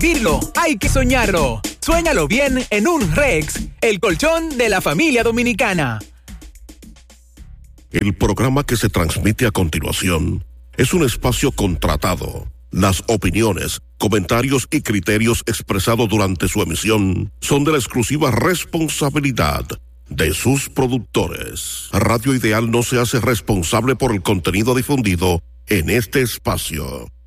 Vivirlo, hay que soñarlo. Suéñalo bien en un Rex, el colchón de la familia dominicana. El programa que se transmite a continuación es un espacio contratado. Las opiniones, comentarios y criterios expresados durante su emisión son de la exclusiva responsabilidad de sus productores. Radio Ideal no se hace responsable por el contenido difundido en este espacio.